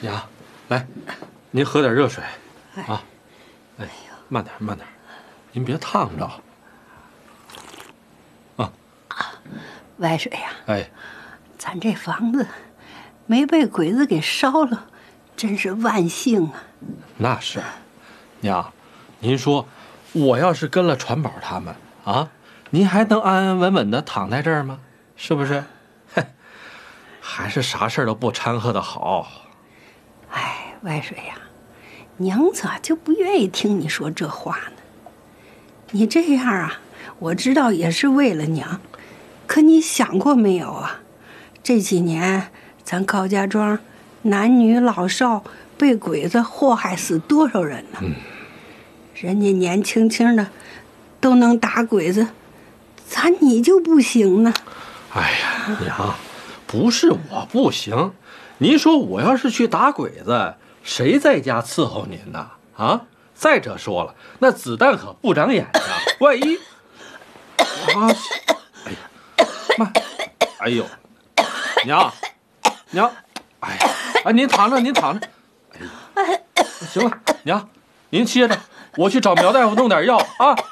娘，来，您喝点热水啊。哎，慢点，慢点，您别烫着。 歪水呀， 哎， 咱这房子没被鬼子给烧了，真是万幸啊！ 那是，娘，您说，我要是跟了传宝他们啊，您还能安安稳稳的躺在这儿吗？是不是？嘿，还是啥事儿都不掺和的好。 哎，歪水呀，娘咋就不愿意听你说这话呢？你这样啊，我知道也是为了娘。可你想过没有啊？这几年咱高家庄男女老少被鬼子祸害死多少人呢？人家年轻轻的都能打鬼子，咋你就不行呢？ 哎呀，娘，不是我不行，您说我要是去打鬼子，谁在家伺候您呢？啊！再者说了，那子弹可不长眼呀，万一……啊！慢，哎呦，娘，哎呀，哎，您躺着，您躺着，哎呀，行了，娘，您歇着，我去找苗大夫弄点药啊。